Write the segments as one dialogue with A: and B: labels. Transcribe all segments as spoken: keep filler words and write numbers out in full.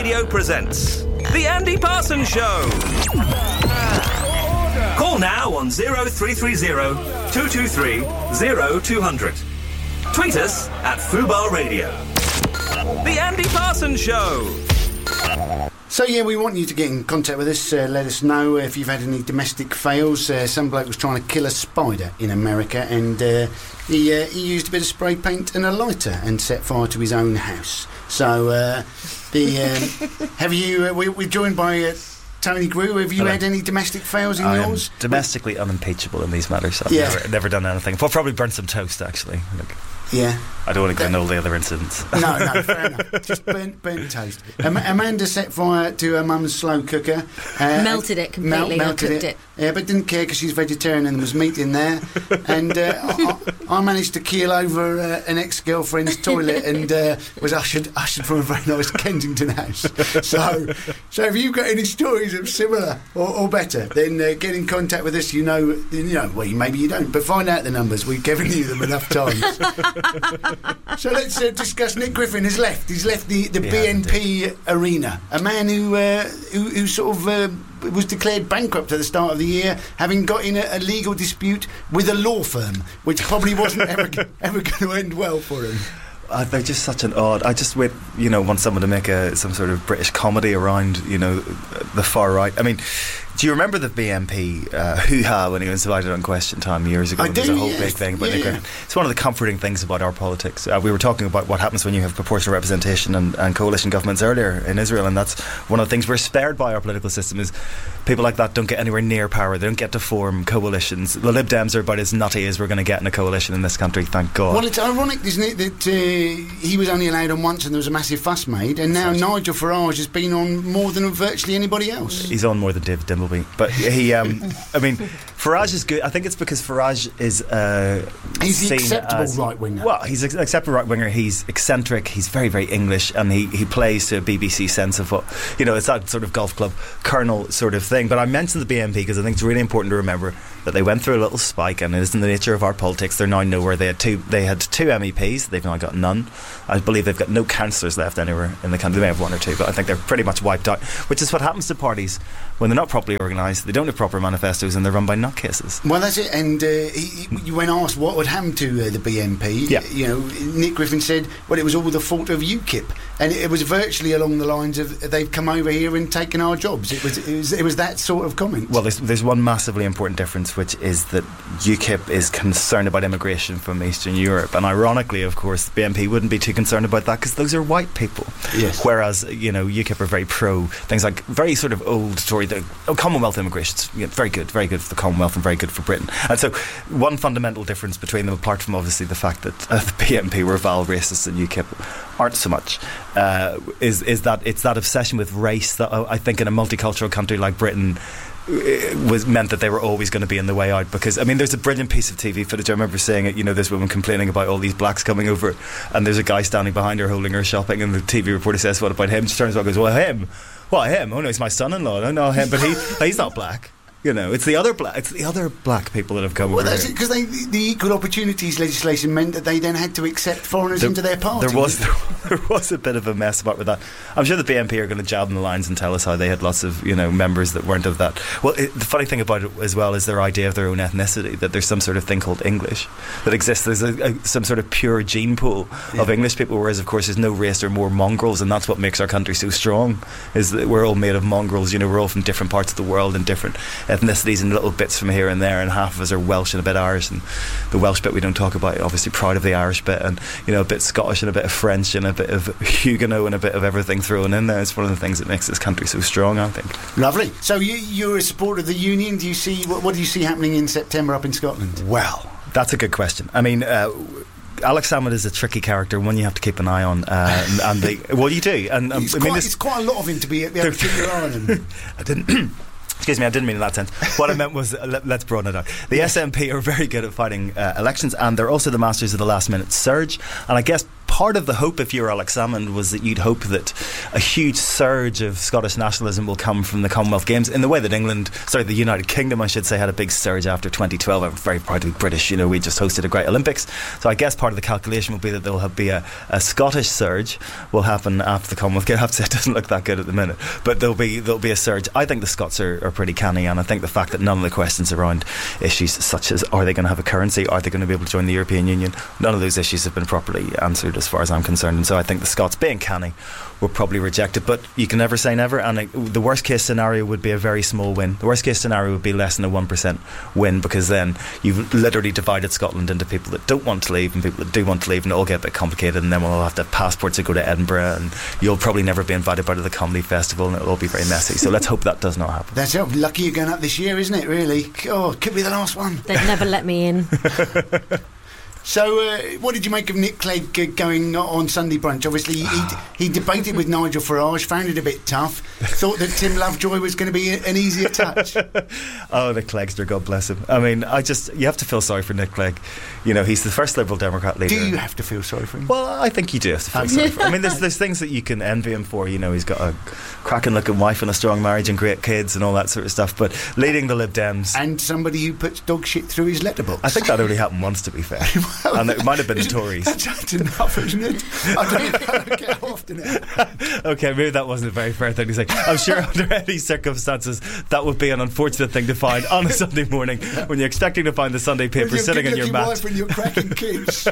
A: Radio presents The Andy Parsons Show. Call now on oh three three oh, two two three, oh two hundred. Tweet us at Fubar Radio. The Andy Parsons Show.
B: So yeah, we want you to get in contact with us. Uh, let us know if you've had any domestic fails. Uh, some bloke was trying to kill a spider in America, and uh, he uh, he used a bit of spray paint and a lighter and set fire to his own house. So uh, the um, have you? Uh, we, we're joined by uh, Tony Grew. Have you
C: Hello.
B: had any domestic fails in
C: I
B: yours?
C: am domestically unimpeachable in these matters. I've
B: Yeah.
C: never, never done anything. Well, probably burnt some toast, actually. Like,
B: Yeah.
C: I don't want to go into all the other incidents.
B: No, no, fair enough. Just burnt, burnt toast. Am- Amanda set fire to her mum's slow cooker. Uh,
D: Melted it completely,
B: mel-
D: not
B: melted
D: cooked
B: it.
D: it.
B: Yeah, but didn't care because she's vegetarian and there was meat in there. And uh, I, I managed to keel over uh, an ex-girlfriend's toilet and uh, was ushered ushered from a very nice Kensington house. So, so if you've got any stories of similar or, or better, then uh, get in contact with us. You know, you know, well, maybe you don't, but find out the numbers. We've given you them enough times. So let's uh, discuss. Nick Griffin has left. He's left the, the
C: He
B: B
C: has
B: N P arena. A man who, uh, who who sort of uh, was declared bankrupt at the start of the year, having got in a, a legal dispute with a law firm, which probably wasn't ever ever going to end well for him.
C: Uh, they're just such an odd. I just wait, you know, want someone to make a some sort of British comedy around, you know, the far right. I mean, do you remember the B N P uh, hoo-ha when he was invited on Question Time years ago?
B: I
C: There was
B: do,
C: a whole
B: yes.
C: big thing about
B: Yeah,
C: Nick
B: yeah.
C: Griffin. It's one of the comforting things about our politics. Uh, we were talking about what happens when you have proportional representation and, and coalition governments earlier in Israel, and that's one of the things we're spared by our political system is people like that don't get anywhere near power. They don't get to form coalitions. The Lib Dems are about as nutty as we're going to get in a coalition in this country, thank God.
B: Well, it's ironic, isn't it, that uh, he was only allowed on once and there was a massive fuss made, and now Nigel Farage has been on more than virtually anybody else.
C: He's on more than David Dimbleby, but he, um, I mean, Farage is good. I think it's because Farage is uh,
B: He's the
C: seen
B: acceptable
C: as-
B: right winger.
C: Well, he's an acceptable right winger. He's eccentric. He's very, very English, and he, he plays to a B B C sense of what, you know, it's that sort of golf club colonel sort of thing. But I mentioned the B N P because I think it's really important to remember that they went through a little spike, and it is in the nature of our politics. They're now nowhere. They had two. They had two M E Ps. They've now got none. I believe they've got no councillors left anywhere in the country. They may have one or two, but I think they're pretty much wiped out. Which is what happens to parties when they're not properly organised. They don't have proper manifestos, and they're run by nutcases.
B: Well, that's it. And uh, he, he, when asked what would happen to uh, the B N P,
C: Yeah.
B: you know, Nick Griffin said, well, it was all the fault of UKIP. And it, it was virtually along the lines of, they've come over here and taken our jobs. It was it was, it was that sort of comment.
C: Well, there's, there's one massively important difference, which is that UKIP is concerned about immigration from Eastern Europe, and ironically, of course, the B N P wouldn't be too concerned about that because those are white people.
B: Yes.
C: Whereas, you know, UKIP are very pro things like very sort of old story. The oh, Commonwealth immigration's you know, very good, very good for the Commonwealth and very good for Britain. And so, one fundamental difference between them, apart from obviously the fact that uh, the B N P were vile racists and UKIP aren't so much, uh, is is that it's that obsession with race that uh, I think in a multicultural country like Britain it was meant that they were always going to be in the way out. Because I mean, there's a brilliant piece of T V footage. I remember seeing it. You know, this woman complaining about all these blacks coming over, and there's a guy standing behind her holding her shopping, and the T V reporter says, "What about him?" She turns around and goes, "Well, him? What him? Oh no, he's my son-in-law. I don't know him, but he he's not black." You know, it's the other black. It's the other black people that have come
B: Well,
C: over.
B: that's it, because the equal opportunities legislation meant that they then had to accept foreigners
C: There-
B: into their party.
C: There was there was a bit of a mess about with that. I'm sure the B N P are going to jab in the lines and tell us how they had lots of you know members that weren't of that. Well, it, the funny thing about it as well is their idea of their own ethnicity. That there's some sort of thing called English that exists. There's a, a, some sort of pure gene pool
B: Yeah.
C: of English people, whereas of course there's no race. There are more mongrels, and that's what makes our country so strong. Is that we're all made of mongrels. You know, we're all from different parts of the world and different ethnicities and little bits from here and there, and half of us are Welsh and a bit Irish, and the Welsh bit we don't talk about, obviously proud of the Irish bit, and you know a bit Scottish and a bit of French and a bit of Huguenot and a bit of everything thrown in there. It's one of the things that makes this country so strong, I think.
B: Lovely. So you, you're a supporter of the union. Do you see what, what do you see happening in September up in Scotland?
C: Well, that's a good question. I mean, uh, Alex Salmond is a tricky character, one you have to keep an eye on. Uh, and, and the, well, you do. And um,
B: It's,
C: I mean,
B: quite,
C: this,
B: it's quite a lot of him to be, be able to keep your eye on him.
C: I didn't. Excuse me, I didn't mean in that sense. What I meant was, uh, let, let's broaden it out. The S N P are very good at fighting uh, elections, and they're also the masters of the last minute surge. And I guess part of the hope, if you're Alex Salmond, was that you'd hope that a huge surge of Scottish nationalism will come from the Commonwealth Games in the way that England, sorry, the United Kingdom, I should say, had a big surge after twenty twelve. I'm very proud to be British. You know, we just hosted a great Olympics. So I guess part of the calculation will be that there will have be a, a Scottish surge will happen after the Commonwealth Games. I have to say, it doesn't look that good at the minute, but there'll be there'll be a surge. I think the Scots are, are pretty canny, and I think the fact that none of the questions around issues such as are they going to have a currency, are they going to be able to join the European Union, none of those issues have been properly answered as far as I'm concerned. And so I think the Scots, being canny, will probably reject it. But you can never say never, and it, the worst case scenario would be a very small win. The worst case scenario would be less than a one percent win, because then you've literally divided Scotland into people that don't want to leave and people that do want to leave, and it'll get a bit complicated, and then we'll all have to have passports to go to Edinburgh, and you'll probably never be invited back to the comedy festival, and it'll all be very messy. So let's hope that does not happen.
B: That's it. Lucky you're going up this year, isn't it, really? Oh, it could be the last one.
D: They'd never let me in.
B: So, uh, what did you make of Nick Clegg uh, going on Sunday brunch? Obviously, he, he debated with Nigel Farage, found it a bit tough, thought that Tim Lovejoy was going to be a, an easier touch.
C: Oh, the Cleggster, God bless him. I mean, I just, you have to feel sorry for Nick Clegg. You know, he's the first Liberal Democrat leader.
B: Do you have to feel sorry for him?
C: Well, I think you do have to feel sorry for him. I mean, there's, there's things that you can envy him for. You know, he's got a cracking looking wife and a strong marriage and great kids and all that sort of stuff, but leading the Lib Dems.
B: And somebody who puts dog shit through his letterbox.
C: I think that only happened once, to be fair. Well, and it might have been the Tories.
B: That's, that's enough, isn't it? I don't, I don't get how often it.
C: Okay, maybe that wasn't a very fair thing to say. I'm sure under any circumstances that would be an unfortunate thing to find on a Sunday morning when you're expecting to find the Sunday paper sitting in your mat.
B: Wife and your cracking kids.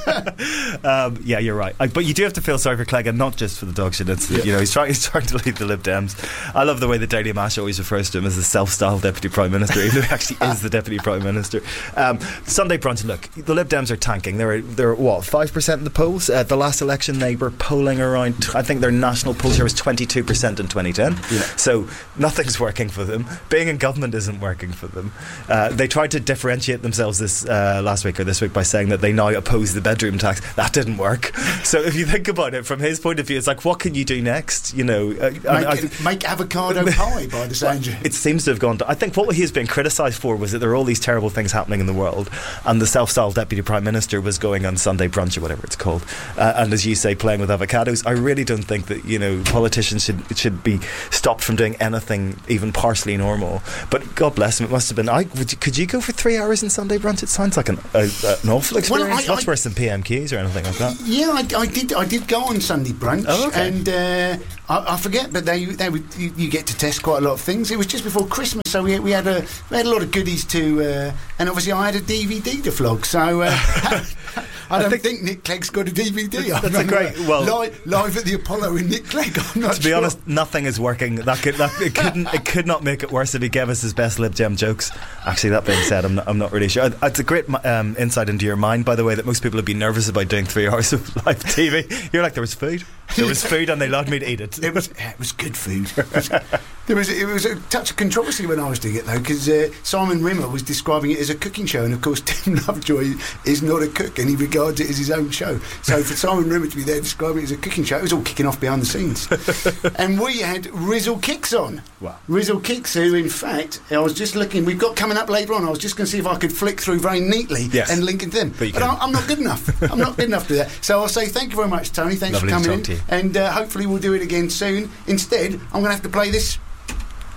C: um, yeah, you're right. I, but you do have to feel sorry for Clegg, and not just for the dog shit incident. Yeah. You know, he's trying, he's trying to lead the Lib Dems. I love the way the Daily Mash always refers to him as the self-styled Deputy Prime Minister, even though he actually is the Deputy Prime Minister. Um, Sunday brunch, look, the Lib Dems are tanking. They're, they're what, five percent in the polls? Uh, the last election they were polling around, I think their national poll share was twenty-two percent in twenty ten. Yeah. So nothing's working for them. Being in government isn't working for them. Uh, they tried to differentiate themselves this uh, last week or this week by saying that they now oppose the bedroom tax. That didn't work. So if you think about it from his point of view, it's like, what can you do next? You know, uh,
B: make,
C: I, I,
B: make avocado pie by the sound of it.
C: It seems to have gone to, I think what he has been criticised for was that there are all these terrible things happening in the world, and the self-styled Deputy Prime Minister was going on Sunday brunch or whatever it's called, uh, and as you say, playing with avocados. I really don't think that, you know, politicians should should be stopped from doing anything even partially normal. But God bless him, it must have been. I would you, could you go for three hours in Sunday brunch? It sounds like an, a, an awful experience. Well, I, Much I, worse than P M Qs or anything like that.
B: Yeah, I, I did. I did go on Sunday brunch,
C: oh, okay.
B: and uh, I, I forget, but they they would, you, you get to test quite a lot of things. It was just before Christmas, so we we had a we had a lot of goodies to, uh, and obviously I had a D V D to flog. So. Uh, I don't I think, think Nick Clegg's got a D V D.
C: That's a great well
B: live, live at the Apollo in Nick Clegg. I'm not
C: to be
B: sure.
C: honest, nothing is working. That could that, it couldn't it could not make it worse if he gave us his best Lib Dem jokes. Actually, that being said, I'm not, I'm not really sure. It's a great um, insight into your mind, by the way, that most people would be nervous about doing three hours of live T V. You're like, there was food, there was food, and they allowed me to eat it.
B: It was it was good food. It was, there was it was a touch of controversy when I was doing it though, because uh, Simon Rimmer was describing it as a cooking show, and of course Tim Lovejoy is not a cook, and he regards it as his own show. So for Simon Rimmer to be there describing it as a cooking show, it was all kicking off behind the scenes. And we had Rizzle Kicks on.
C: Wow.
B: Rizzle Kicks, who in fact, I was just looking, we've got coming up later on, I was just going to see if I could flick through very neatly
C: yes.
B: and link it to them.
C: But,
B: but I, I'm not good enough. I'm not good enough to do that. So I'll say thank you very much, Tony. Thanks
C: Lovely
B: for coming
C: to talk
B: in.
C: to you.
B: And uh, hopefully we'll do it again soon. Instead, I'm going to have to play this